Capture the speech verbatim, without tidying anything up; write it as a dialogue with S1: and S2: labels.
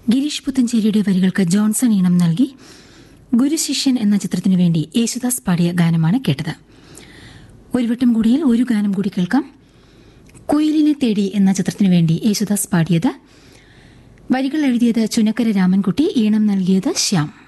S1: ഗിരീഷ് പുത്തഞ്ചേരിയുടെ വരികൾക്ക് ജോൺസൺ ഈണം നൽകി ഗുരുശിഷ്യൻ എന്ന ചിത്രത്തിനു വേണ്ടി യേശുദാസ് പാടിയ ഗാനമാണ് കേട്ടത്. ഒരു വട്ടം കൂടിയിൽ ഒരു ഗാനം കൂടി കേൾക്കാം. കുയിലിനെ തേടി എന്ന ചിത്രത്തിനു വേണ്ടി യേശുദാസ് പാടിയത്, വരികൾ എഴുതിയത് ചുനക്കര രാമൻകുട്ടി, ഈണം നൽകിയത് ശ്യാം.